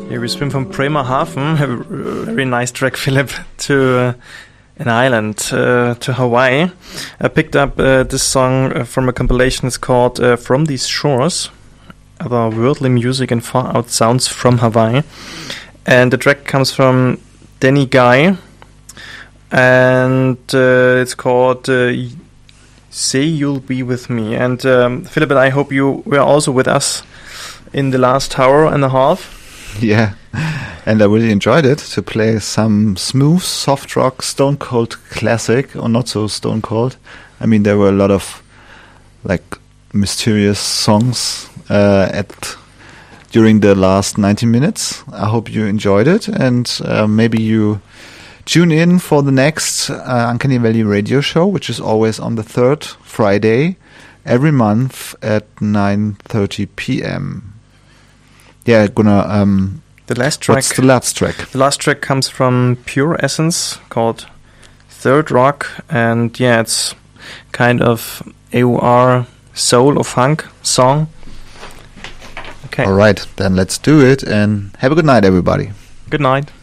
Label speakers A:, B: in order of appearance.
A: Yeah, we swim from Bremerhaven, a very nice track, Philip, to an island, to Hawaii. I picked up this song from a compilation. It's called From These Shores, Otherworldly Music and Far Out Sounds from Hawaii. And the track comes from Danny Guy, and it's called Say You'll Be With Me. And Philip and I hope you were also with us in the last hour and a half.
B: Yeah, and I really enjoyed it to play some smooth, soft rock, Stone Cold classic, or not so Stone Cold. I mean, there were a lot of like mysterious songs during the last 90 minutes. I hope you enjoyed it, and maybe you tune in for the next Uncanny Valley radio show, which is always on the third Friday every month at 9:30 p.m. Yeah, Gunnar,
A: the last track.
B: What's the last track?
A: The last track comes from Pure Essence, called Third Rock, and yeah, it's kind of AOR soul or funk song. Okay.
B: All right, then let's do it, and have a good night, everybody.
A: Good night.